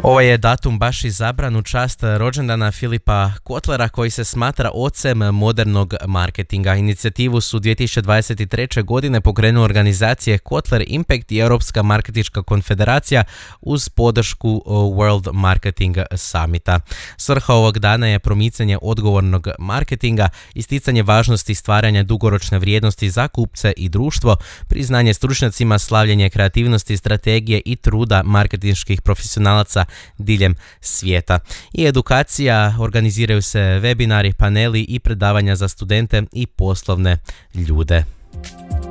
Ovaj je datum baš izabran u čast rođendana Philippa Kotlera, koji se smatra ocem modernog marketinga. Inicijativu su 2023. godine pokrenule organizacije Kotler Impact i Europska marketinška konfederacija uz podršku World Marketing Summita. Svrha ovog dana je promicanje odgovornog marketinga, isticanje važnosti stvaranja dugoročne vrijednosti za kupce i društvo, priznanje stručnjacima, slavljenje kreativnosti, strategije i truda marketinških profesionalaca diljem svijeta. I edukacija, organiziraju se webinari, paneli i predavanja za studente i poslovne ljude.